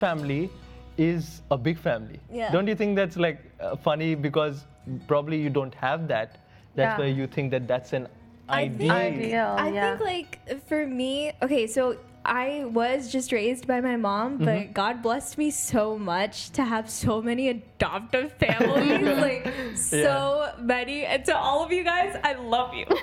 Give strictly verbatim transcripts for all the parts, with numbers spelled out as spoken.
family is a big family. Yeah. Don't you think that's like uh, funny because probably you don't have that? That's Yeah. why you think that that's an I ideal. think, Ideal, I yeah. think like for me, okay, so I was just raised by my mom, but Mm-hmm. God blessed me so much to have so many adoptive families, like so many. And to all of you guys, I love you.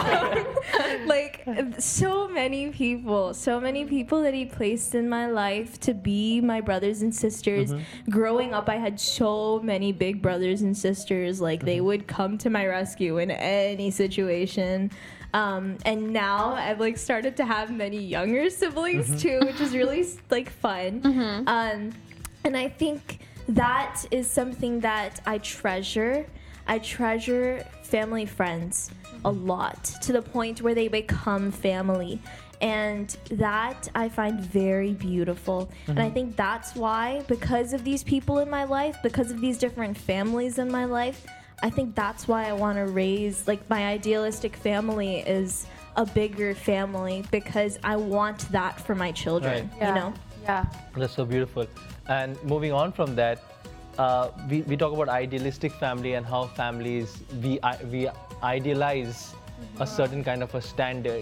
Um, like so many people, so many people that He placed in my life to be my brothers and sisters. Mm-hmm. Growing up, I had so many big brothers and sisters. Like they would come to my rescue in any situation. Um, and now I've like started to have many younger siblings too, which is really like fun. Um, and I think that is something that I treasure. I treasure family friends a lot to the point where they become family. And that I find very beautiful. And I think that's why, because of these people in my life, because of these different families in my life, I think that's why I want to raise, like, my idealistic family is a bigger family because I want that for my children, Right. you know? Yeah. That's so beautiful. And moving on from that, uh, we, we talk about idealistic family and how families, we, I, we idealize a certain kind of a standard.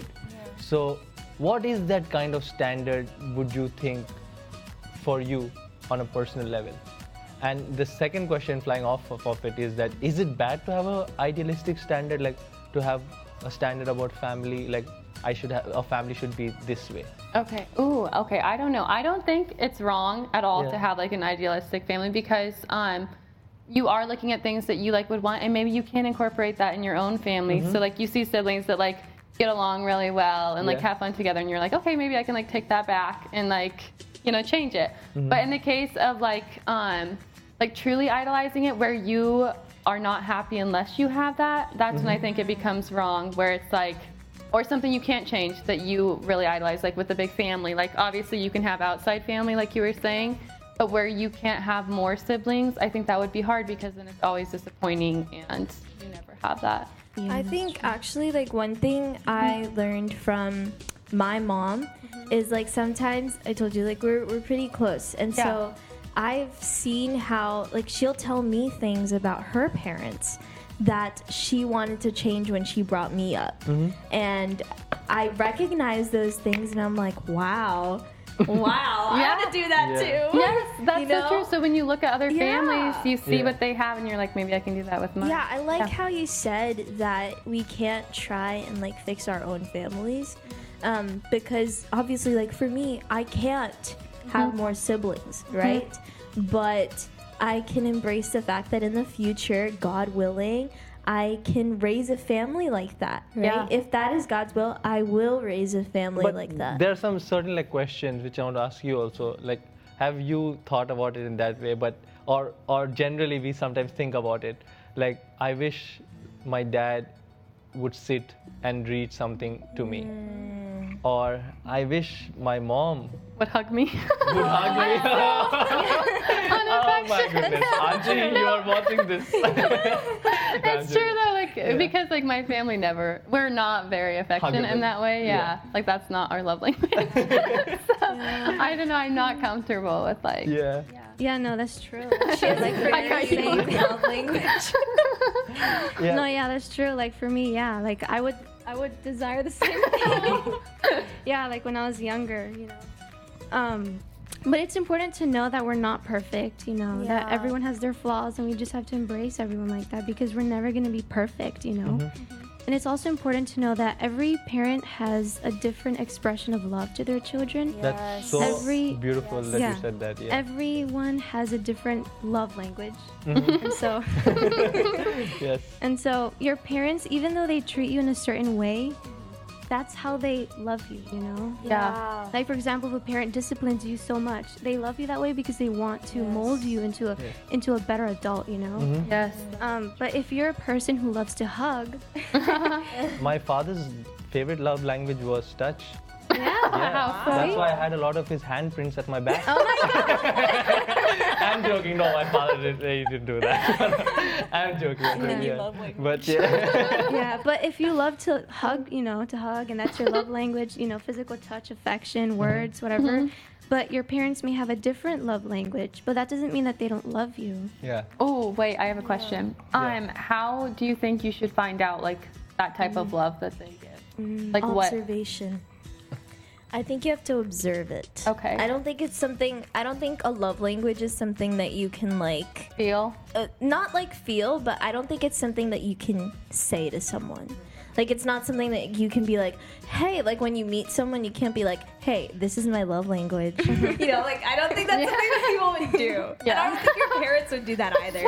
So what is that kind of standard would you think for you on a personal level? And the second question flying off of, of it is that, is it bad to have a idealistic standard, like to have a standard about family, like I should have, a family should be this way? Okay. Ooh, okay. I don't know. I don't think it's wrong at all Yeah. to have like an idealistic family because um, you are looking at things that you like would want, and maybe you can incorporate that in your own family. So like you see siblings that like get along really well and like Yeah. have fun together, and you're like, okay, maybe I can like take that back and like, you know, change it. But in the case of like, um, like truly idolizing it, where you are not happy unless you have that, that's when I think it becomes wrong, where it's like, or something you can't change that you really idolize, like with a big family. Like obviously you can have outside family, like you were saying, but where you can't have more siblings, I think that would be hard because then it's always disappointing and you never have that. I think actually, like, one thing I learned from my mom is, like, sometimes I told you, like, we're, we're pretty close. And Yeah. so I've seen how, like, she'll tell me things about her parents that she wanted to change when she brought me up. And I recognize those things and I'm like, wow, wow, I want to do that Yeah. too. Yes, that's You so know? true. So when you look at other Yeah. families, you see Yeah. what they have and you're like, maybe I can do that with mine. Yeah, I like Yeah. how you said that we can't try and like fix our own families, um, because obviously, like for me, I can't have more siblings, right? But I can embrace the fact that in the future, God willing, I can raise a family like that, right? Yeah. If that is God's will, I will raise a family But like that. there are some certain like questions which I want to ask you also. Like, have you thought about it in that way? But or or generally we sometimes think about it. Like, I wish my dad would sit and read something to me, Mm. or I wish my mom Would hug me. would hug me. Oh my goodness, Auntie, you are watching this. It's true though, like because like my family never, we're not very affectionate Huggable. in that way. Yeah. Yeah. Like that's not our love language. So I don't know. I'm not comfortable with like. Yeah. Yeah, no, that's true. She has like I got very you. same love language. Yeah. No, yeah, that's true. Like for me, yeah, like I would, I would desire the same thing. Yeah, like when I was younger, you know. Um, but it's important to know that we're not perfect, you know, that Yeah. everyone has their flaws, and we just have to embrace everyone like that because we're never gonna be perfect, you know. And it's also important to know that every parent has a different expression of love to their children. That's so Every- beautiful that Yeah. you said that. Yeah. Everyone has a different love language, and so Yes. and so your parents, even though they treat you in a certain way, that's how they love you, you know. Yeah. Like for example, if a parent disciplines you so much, they love you that way because they want to mold you into a Yes. into a better adult, you know. Yes. Um, but if you're a person who loves to hug, My father's favorite love language was touch. yeah, Yeah. How That's sweet. why I had a lot of his handprints at my back. Oh my god! I'm joking. No, my father didn't, he didn't do that. I'm joking. I'm joking, you yeah. love language. But yeah. yeah. But if you love to hug, you know, to hug, and that's your love language, you know, physical touch, affection, words, whatever. but your parents may have a different love language, but that doesn't mean that they don't love you. Yeah. Oh, wait, I have a question. Yeah. Um, how do you think you should find out like that type of love that they give? Like what? Observation. I think you have to observe it. Okay. I don't think it's something. I don't think a love language is something that you can like, Feel? uh, not like feel, but I don't think it's something that you can say to someone. Like it's not something that you can be like, hey, like when you meet someone, you can't be like, hey, this is my love language. You know, like I don't think that's something that people would do. Yeah. And I don't think your parents would do that either.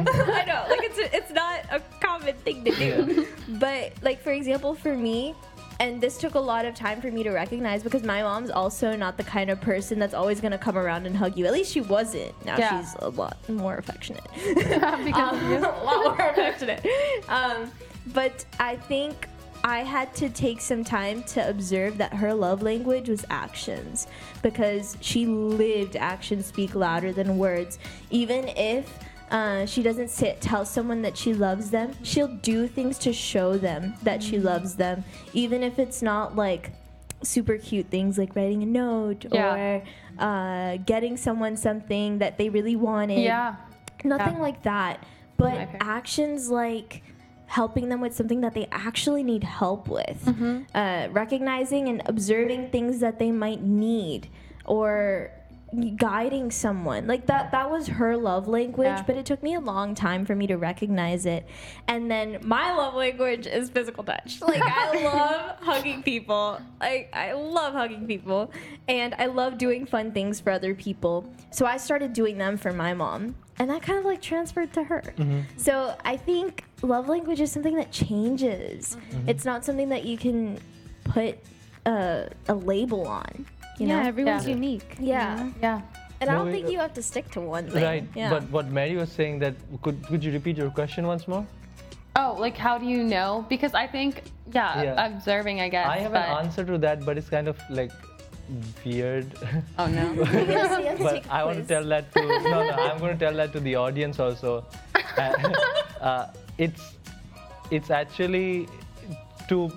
I know, like it's it's not a common thing to do. But like for example, for me, and this took a lot of time for me to recognize because my mom's also not the kind of person that's always gonna come around and hug you. At least she wasn't. Now Yeah. she's a lot more affectionate. Because of you. Um, a lot more affectionate. Um, but I think I had to take some time to observe that her love language was actions because she lived actions speak louder than words. Even if uh, she doesn't sit, tell someone that she loves them, she'll do things to show them that she loves them, even if it's not like super cute things like writing a note Yeah. or uh, getting someone something that they really wanted. Yeah. Nothing Yeah. like that. But My parents. actions like helping them with something that they actually need help with, Mm-hmm. uh, recognizing and observing things that they might need, or guiding someone like that that was her love language. Yeah. But it took me a long time for me to recognize it. And then my love language is physical touch. Like I love hugging people. Like I love hugging people, and I love doing fun things for other people. So I started doing them for my mom, and that kind of like transferred to her. So I think love language is something that changes. It's not something that you can put a, a label on. You yeah, know? everyone's Yeah. unique. you Yeah. know? Yeah. And I don't Moving- think you have to stick to one thing. Right. Yeah. But what Mary was saying that could could you repeat your question once more? Oh, like how do you know? Because I think, yeah, Yeah. observing, I guess. I have but, an answer to that, but it's kind of like weird. Oh no. Yes, you have to But take a I want to quiz. tell that to no, no. I'm going to tell that to the audience also. Uh, uh, it's it's actually to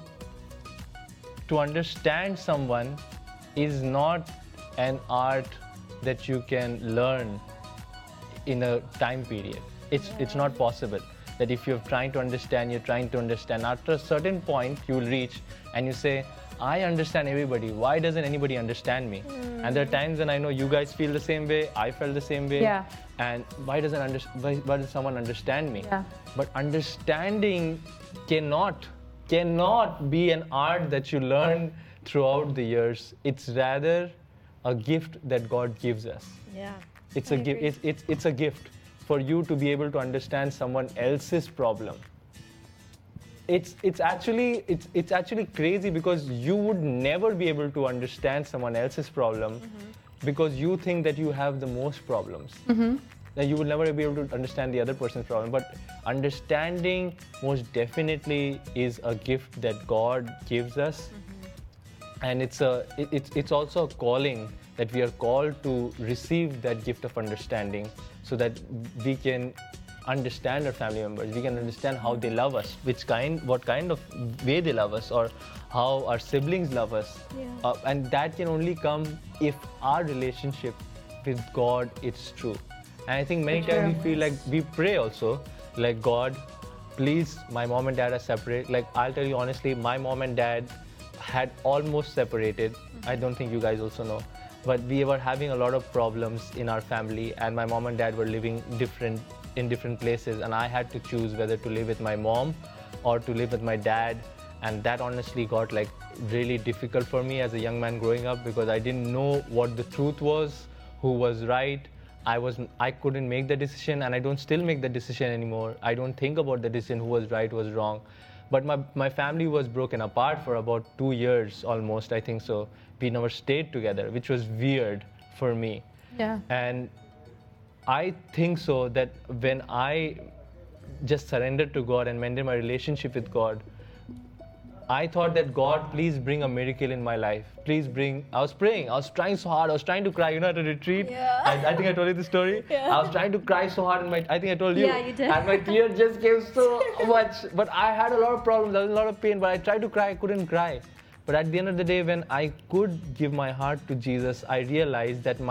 to understand someone is not an art that you can learn in a time period. It's it's not possible that if you're trying to understand, you're trying to understand. After a certain point, you will reach and you say, I understand everybody. Why doesn't anybody understand me? And there are times when I know you guys feel the same way. I felt the same way. Yeah. And why doesn't under, why, why does someone understand me? Yeah. But understanding cannot cannot be an art that you learn throughout the years. It's rather a gift that God gives us. Yeah. It's I a gift. agree. It's, it's it's a gift for you to be able to understand someone else's problem. It's it's actually it's it's actually crazy because you would never be able to understand someone else's problem because you think that you have the most problems. That you will never be able to understand the other person's problem. But understanding most definitely is a gift that God gives us. And it's a it, it's it's also a calling that we are called to receive that gift of understanding so that we can understand our family members, we can understand how they love us, which kind what kind of way they love us, or how our siblings love us. Yeah. Uh, and that can only come if our relationship with God is true. And I think many times we feel like we pray also like, God, please, my mom and dad are separate. Like, I'll tell you honestly, my mom and dad had almost separated. I don't think you guys also know, but we were having a lot of problems in our family, and my mom and dad were living different in different places, and I had to choose whether to live with my mom or to live with my dad. And that honestly got like really difficult for me as a young man growing up because I didn't know what the truth was, who was right. I was I couldn't make the decision, and I don't still make the decision anymore. I don't think about the decision, who was right, who was wrong. But my, my family was broken apart for about two years almost, I think so. We never stayed together, which was weird for me. Yeah. And I think so that when I just surrendered to God and mended my relationship with God, I thought that, God, please bring a miracle in my life. Please bring, I was praying, I was trying so hard, I was trying to cry, you know, at a retreat. Yeah. I, I think I told you the story. Yeah. I was trying to cry so hard, and my, I think I told you. Yeah, you did. And my tears just came so much. But I had a lot of problems, I was in a lot of pain, but I tried to cry, I couldn't cry. But at the end of the day, when I could give my heart to Jesus, I realized that